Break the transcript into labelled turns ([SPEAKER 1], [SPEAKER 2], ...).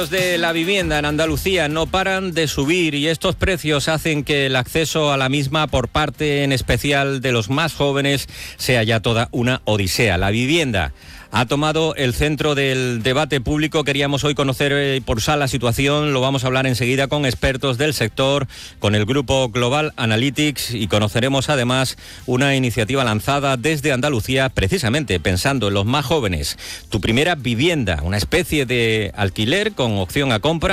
[SPEAKER 1] De la vivienda en Andalucía no paran de subir y estos precios hacen que el acceso a la misma por parte en especial de los más jóvenes sea ya toda una odisea. La vivienda ha tomado el centro del debate público. Queríamos hoy conocer y pulsar la situación. Lo vamos a hablar enseguida con expertos del sector, con el grupo Global Analytics, y conoceremos además una iniciativa lanzada desde Andalucía precisamente pensando en los más jóvenes. Tu primera vivienda, una especie de alquiler con opción a compra.